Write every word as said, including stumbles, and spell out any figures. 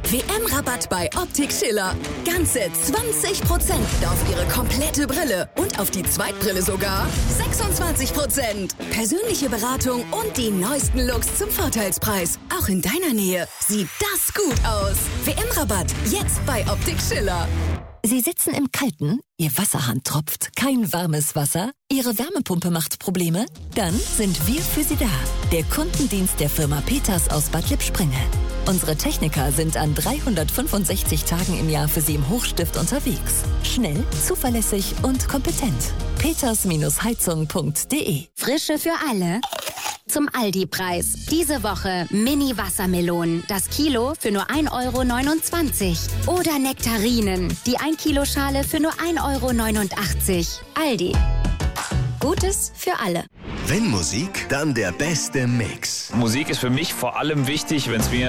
W M-Rabatt bei Optik Schiller. Ganze zwanzig Prozent auf Ihre komplette Brille und auf die Zweitbrille sogar sechsundzwanzig Prozent. Persönliche Beratung und die neuesten Looks zum Vorteilspreis. Auch in deiner Nähe sieht das gut aus. W M-Rabatt jetzt bei Optik Schiller. Sie sitzen im Kalten, Ihr Wasserhahn tropft, kein warmes Wasser, Ihre Wärmepumpe macht Probleme? Dann sind wir für Sie da. Der Kundendienst der Firma Peters aus Bad Lippspringe. Unsere Techniker sind an dreihundertfünfundsechzig Tagen im Jahr für Sie im Hochstift unterwegs. Schnell, zuverlässig und kompetent. peters Heizung punkt de. Frische für alle. Zum Aldi-Preis. Diese Woche Mini-Wassermelonen. Das Kilo für nur ein Euro neunundzwanzig. Oder Nektarinen. Die ein Kilo Schale für nur ein Euro neunundachtzig. Aldi. Gutes für alle. Wenn Musik, dann der beste Mix. Musik ist für mich vor allem wichtig, wenn es mir